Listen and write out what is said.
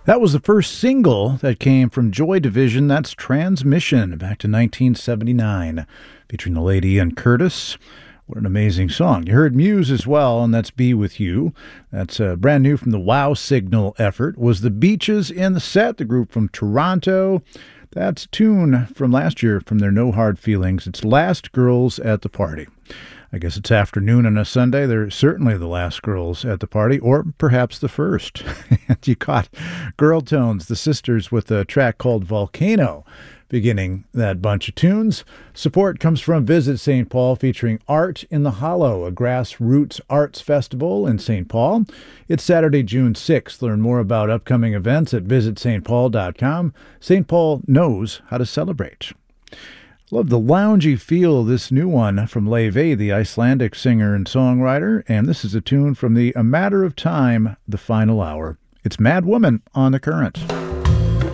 That was the first single that came from Joy Division. That's Transmission, back to 1979, featuring the lady Ian Curtis. What an amazing song. You heard Muse as well, and that's Be With You. That's brand new from the Wow Signal effort. Was the Beaches in the set, the group from Toronto. That's a tune from last year from their No Hard Feelings. It's Last Girls at the Party. I guess it's afternoon on a Sunday. They're certainly the last girls at the party, or perhaps the first. And you caught Girl Tones, the sisters, with a track called Volcano, beginning that bunch of tunes. Support comes from Visit St. Paul, featuring Art in the Hollow, a grassroots arts festival in St. Paul. It's Saturday, June 6th. Learn more about upcoming events at visitstpaul.com. St. Paul knows how to celebrate. Love the loungy feel of this new one from Leif, the Icelandic singer and songwriter, and this is a tune from the A Matter of Time, The Final Hour. It's Mad Woman on The Current.